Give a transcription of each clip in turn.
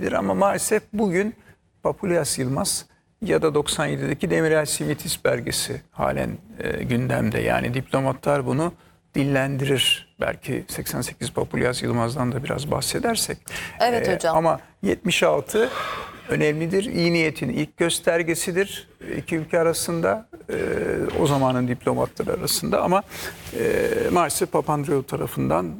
olabilir ama maalesef bugün Papulyas Yılmaz ya da 97'deki Demirel Simitis belgesi halen gündemde. Yani diplomatlar bunu dillendirir. Belki 88 Papulyas Yılmaz'dan da biraz bahsedersek. Evet hocam. Ama 76 önemlidir. İyi niyetin ilk göstergesidir iki ülke arasında, o zamanın diplomatları arasında. Ama maalesef Papandreou tarafından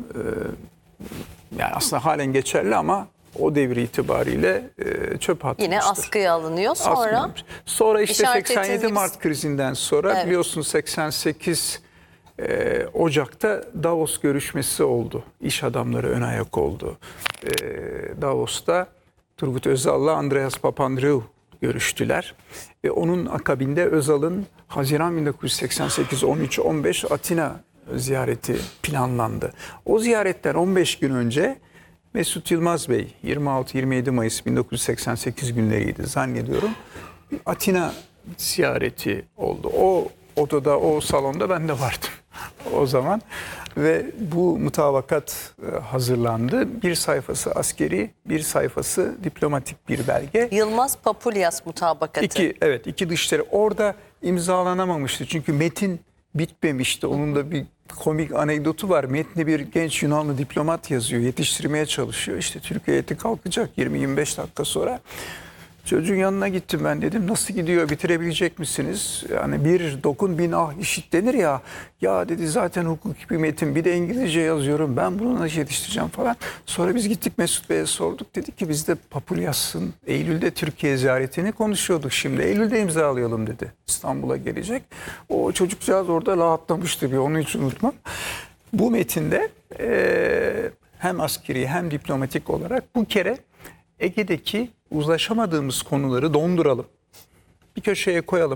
yani aslında halen geçerli ama o devir itibariyle çöpe atılmıştır. Yine askıya alınıyor. Sonra işte 87 işaret Mart krizinden sonra, evet, biliyorsunuz 88 Ocak'ta Davos görüşmesi oldu. İş adamları ön ayak oldu. Davos'ta Turgut Özal'la Andreas Papandreou görüştüler. Ve onun akabinde Özal'ın Haziran 1988 13-15 Atina ziyareti planlandı. O ziyaretten 15 gün önce Mesut Yılmaz Bey 26-27 Mayıs 1988 günleriydi zannediyorum. Atina ziyareti oldu. O odada, o salonda ben de vardım o zaman. Ve bu mutabakat hazırlandı. Bir sayfası askeri, bir sayfası diplomatik bir belge. Yılmaz Papulyas mutabakatı. İki dışişleri. Orada imzalanamamıştı. Çünkü metin bitmemişti. Onun da bir komik anekdotu var. Metni bir genç Yunanlı diplomat yazıyor. Yetiştirmeye çalışıyor. İşte Türk heyeti kalkacak 20-25 dakika sonra. Çocuğun yanına gittim ben, dedim nasıl gidiyor, bitirebilecek misiniz? Yani bir dokun bin ah işit denir ya. Ya dedi zaten hukuki bir metin, bir de İngilizce yazıyorum, ben bunu nasıl yetiştireceğim falan. Sonra biz gittik Mesut Bey'e sorduk, dedik ki biz de Papulyas'ın Eylül'de Türkiye ziyaretini konuşuyorduk, şimdi Eylül'de imzalayalım dedi. İstanbul'a gelecek. O çocukcağız orada rahatlamıştı, bir onu hiç unutmam. Bu metinde hem askeri hem diplomatik olarak bu kere Ege'deki uzlaşamadığımız konuları donduralım. Bir köşeye koyalım.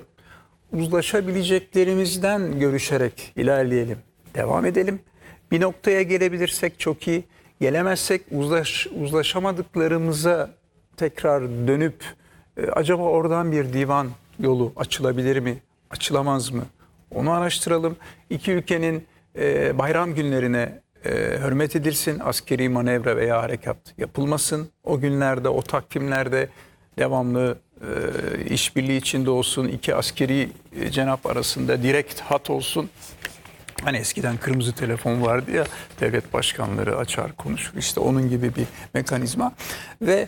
Uzlaşabileceklerimizden görüşerek ilerleyelim. Devam edelim. Bir noktaya gelebilirsek çok iyi. Gelemezsek uzlaşamadıklarımıza tekrar dönüp acaba oradan bir divan yolu açılabilir mi? Açılamaz mı? Onu araştıralım. İki ülkenin bayram günlerine hürmet edilsin, askeri manevra veya harekat yapılmasın. O günlerde, o takvimlerde devamlı işbirliği içinde olsun. İki askeri cenap arasında direkt hat olsun. Hani eskiden kırmızı telefon vardı ya, devlet başkanları açar konuşur. İşte onun gibi bir mekanizma. Ve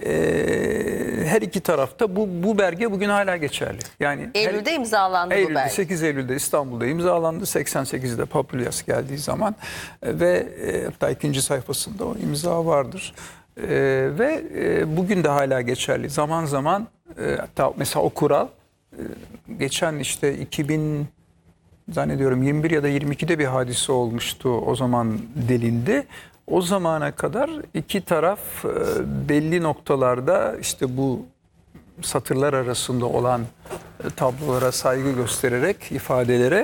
her iki tarafta bu belge bugün hala geçerli. Yani Eylül'de imzalandı bu belge. 8 Eylül'de İstanbul'da imzalandı. 88'de Papulyas geldiği zaman ve hatta ikinci sayfasında o imza vardır. Ve bugün de hala geçerli. Zaman zaman hatta mesela o kural geçen işte 2000 zannediyorum 21 ya da 22'de bir hadise olmuştu. O zaman delindi. O zamana kadar iki taraf belli noktalarda işte bu satırlar arasında olan tablolara saygı göstererek, ifadelere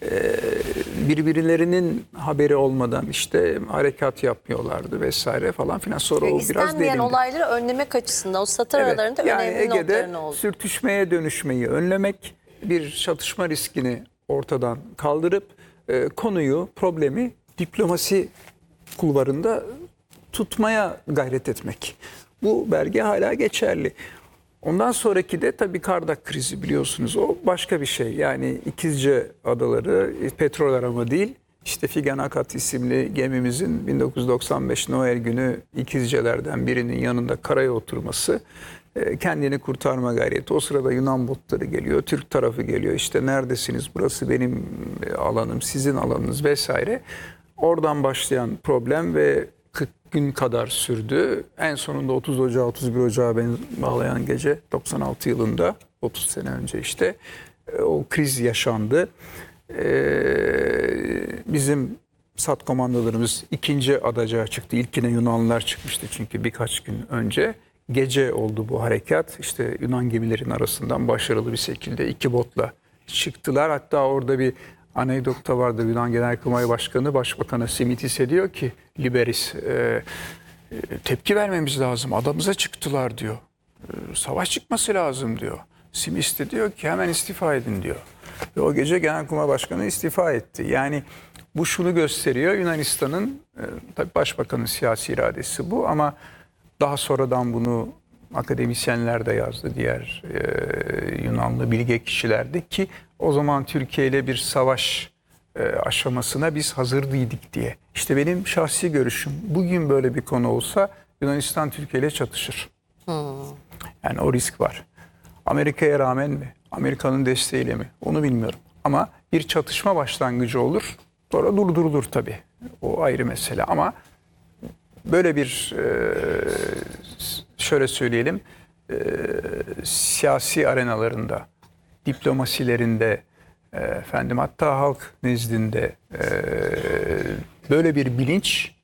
birbirlerinin haberi olmadan işte harekat yapmıyorlardı vesaire falan filan. Sonra o biraz İstenmeyen delindi. olayları önlemek açısından o satır aralarında yani önemli noktaların oldu. sürtüşmeye dönüşmeyi önlemek, bir çatışma riskini ortadan kaldırıp konuyu, problemi diplomasi kulvarında tutmaya gayret etmek. Bu belge hala geçerli. Ondan sonraki de tabii Kardak krizi, biliyorsunuz. O başka bir şey. Yani İkizce Adaları petrol arama değil. İşte Figen Akat isimli gemimizin 1995 Noel günü İkizcelerden birinin yanında karaya oturması, kendini kurtarma gayreti. O sırada Yunan botları geliyor, Türk tarafı geliyor. İşte neredesiniz? Burası benim alanım, sizin alanınız vesaire. Oradan başlayan problem ve 40 gün kadar sürdü. En sonunda 30 Ocağı 31 Ocağı bağlayan gece 96 yılında, 30 sene önce işte o kriz yaşandı. Bizim SAT komandolarımız ikinci adacığa çıktı. İlkine Yunanlılar çıkmıştı çünkü birkaç gün önce. Gece oldu bu harekat. İşte Yunan gemilerin arasından başarılı bir şekilde iki botla çıktılar. Hatta orada bir anekdot da vardı. Yunan Genelkurmay Başkanı Başbakan'a Simitis'e diyor ki Liberis tepki vermemiz lazım. Adamıza çıktılar diyor. Savaş çıkması lazım diyor. Simis de diyor ki hemen istifa edin diyor. Ve o gece Genelkurmay Başkanı istifa etti. Yani bu şunu gösteriyor. Yunanistan'ın tabii başbakanın siyasi iradesi bu ama Daha sonradan bunu akademisyenler de yazdı, diğer Yunanlı bilge kişiler de, ki o zaman Türkiye ile bir savaş aşamasına biz hazır değildik diye. İşte benim şahsi görüşüm, bugün böyle bir konu olsa Yunanistan Türkiye ile çatışır. Yani o risk var. Amerika'ya rağmen mi? Amerika'nın desteğiyle mi? Onu bilmiyorum. Ama bir çatışma başlangıcı olur. Sonra durdurulur tabii. O ayrı mesele. Ama böyle bir şöyle söyleyelim, siyasi arenalarında, diplomasilerinde, efendim hatta halk nezdinde böyle bir bilinç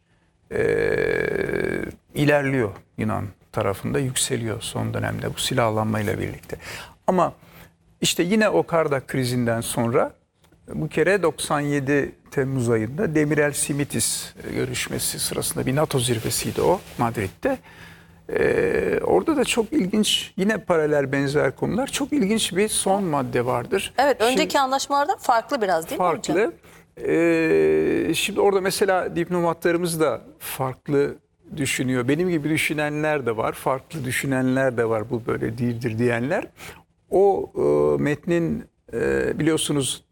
ilerliyor, Yunan tarafında yükseliyor son dönemde bu silahlanmayla birlikte. Ama işte yine o Kardak krizinden sonra bu kere 97 Temmuz ayında Demirel-Simitis görüşmesi sırasında, bir NATO zirvesiydi o, Madrid'de. Orada da çok ilginç, yine paralel benzer konular, çok ilginç bir son madde vardır. Evet, önceki anlaşmalardan farklı biraz değil mi hocam? Farklı. Şimdi orada mesela diplomatlarımız da farklı düşünüyor. Benim gibi düşünenler de var, farklı düşünenler de var, bu böyle değildir diyenler. O metnin biliyorsunuz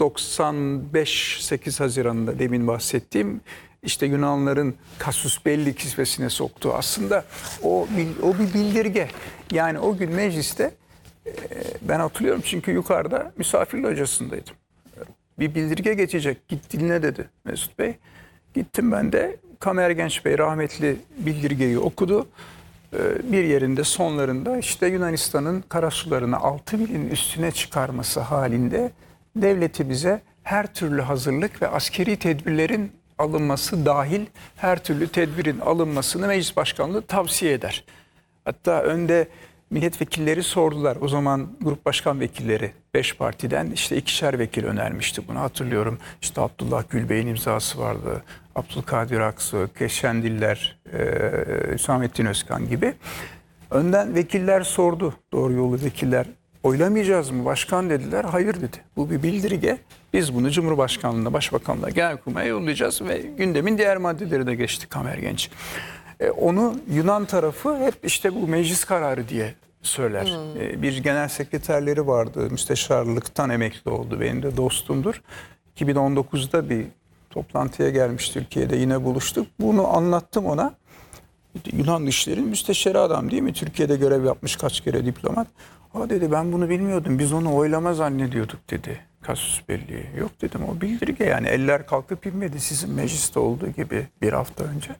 8 Haziran'da demin bahsettiğim işte Yunanların Casus Belli kisvesine soktuğu, aslında o bir bildirge. Yani o gün mecliste ben hatırlıyorum çünkü yukarıda misafir locasındaydım. Bir bildirge geçecek, git dinle dedi Mesut Bey. Gittim ben de, Kamergenç Bey rahmetli bildirgeyi okudu. Bir yerinde sonlarında işte Yunanistan'ın karasularını 6 milin üstüne çıkarması halinde devletimize her türlü hazırlık ve askeri tedbirlerin alınması dahil her türlü tedbirin alınmasını Meclis Başkanlığı tavsiye eder. Hatta önde milletvekilleri sordular. O zaman grup başkan vekilleri 5 partiden işte 2'şer vekil önermişti bunu, hatırlıyorum. İşte Abdullah Gül Bey'in imzası vardı. Abdülkadir Aksu, Keşendiller, Hüsamettin Özkan gibi. Önden vekiller sordu. Doğru yolu vekiller. Oylamayacağız mı başkan dediler. Hayır dedi. Bu bir bildirge. Biz bunu Cumhurbaşkanlığına, Başbakanlığa, Genelkurmay'a yollayacağız ve gündemin diğer maddeleri de geçti Kamergenç. Onu Yunan tarafı hep işte bu meclis kararı diye söyler. Bir genel sekreterleri vardı. Müsteşarlıktan emekli oldu. Benim de dostumdur. 2019'da bir toplantıya gelmiş Türkiye'de, yine buluştuk. Bunu anlattım ona. Yunan Dışişleri Müsteşarı adam değil mi? Türkiye'de görev yapmış kaç kere, diplomat. Ha dedi, ben bunu bilmiyordum. Biz onu oylama zannediyorduk dedi. Casus Belli. Yok dedim, o bildirge, yani eller kalkıp inmedi sizin mecliste olduğu gibi bir hafta önce.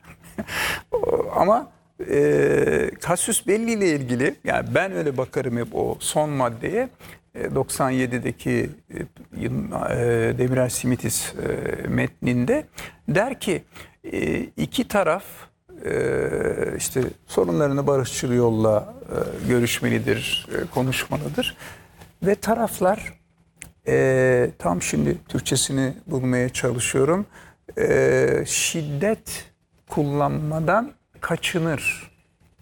Ama Casus Belli ile ilgili, yani ben öyle bakarım hep o son maddeye. 97'deki Demirel-Simitis metninde der ki iki taraf işte sorunlarını barışçıl yolla görüşmelidir, konuşmalıdır ve taraflar tam şimdi Türkçesini bulmaya çalışıyorum, şiddet kullanmadan kaçınır.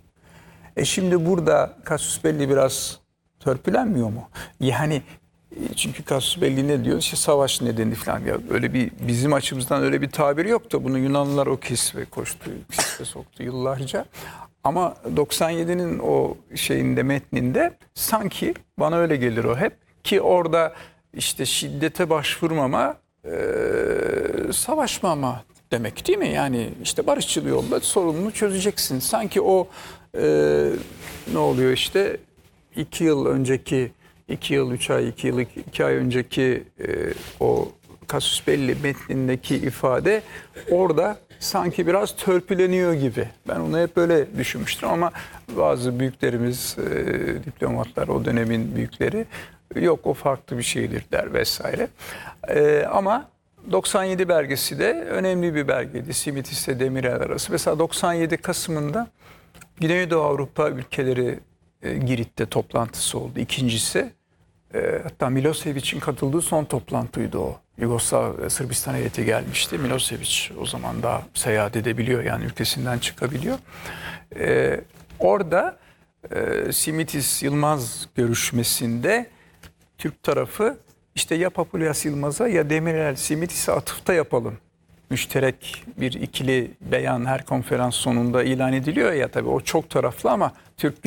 Şimdi burada Casus Belli biraz törpülenmiyor mu? Yani çünkü Casus Belli ne diyor? İşte savaş nedeni falan. Ya öyle bir, bizim açımızdan öyle bir tabir yok da bunu Yunanlılar o kisve koştu, kisve soktu yıllarca. Ama 97'nin o şeyinde, metninde sanki bana öyle gelir o hep, ki orada işte şiddete başvurmama, savaşmama demek değil mi? Yani işte barışçıl yolla sorununu çözeceksin. Sanki o ne oluyor işte 2 yıl önceki, 2 yıl 3 ay, 2 yıl 2 ay önceki o Casus Belli metnindeki ifade orada sanki biraz törpüleniyor gibi. Ben onu hep böyle düşünmüştüm ama bazı büyüklerimiz, diplomatlar, o dönemin büyükleri, yok o farklı bir şeydir der vesaire. Ama 97 belgesi de önemli bir belgeydi. Simitis ile Demirel arası. Mesela 97 Kasım'ında Güneydoğu Avrupa ülkeleri Girit'te toplantısı oldu. İkincisi, hatta Milosevic'in katıldığı son toplantıydı o. Yugoslav, Sırbistan heyeti gelmişti. Milosevic o zaman daha seyahat edebiliyor, yani ülkesinden çıkabiliyor. Orada Simitis Yılmaz görüşmesinde Türk tarafı işte ya Papulyas Yılmaz'a ya Demirel Simitis'e atıfta yapalım müşterek bir ikili beyan her konferans sonunda ilan ediliyor ya, tabii o çok taraflı ama Türk